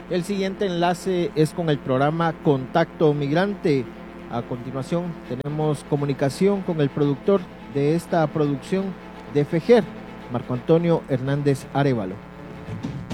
El siguiente enlace es con el programa Contacto Migrante. A continuación tenemos comunicación con el productor de esta producción de FEGER, Marco Antonio Hernández Arévalo.